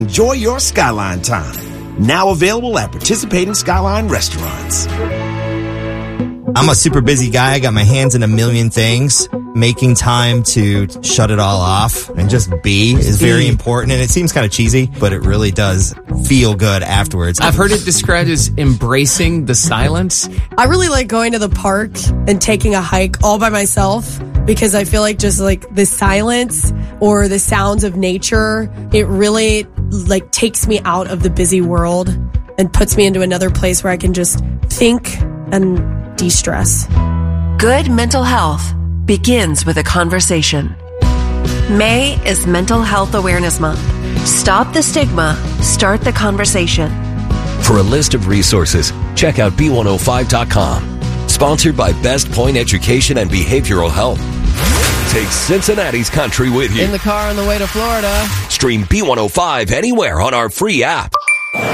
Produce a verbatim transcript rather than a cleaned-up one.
Enjoy your Skyline time. Now available at participating Skyline restaurants. I'm a super busy guy. I got my hands in a million things. Making time to shut it all off and just be is very important. And it seems kind of cheesy, but it really does feel good afterwards. I've heard it described as embracing the silence. I really like going to the park and taking a hike all by myself because I feel like just like the silence or the sounds of nature, it really like takes me out of the busy world and puts me into another place where I can just think and de-stress. Good mental health begins with a conversation. May is Mental Health Awareness Month. Stop the stigma, start the conversation. For a list of resources, check out B one oh five dot com. Sponsored by Best Point Education and Behavioral Health. Take Cincinnati's country with you. In the car on the way to Florida. Stream B one oh five anywhere on our free app.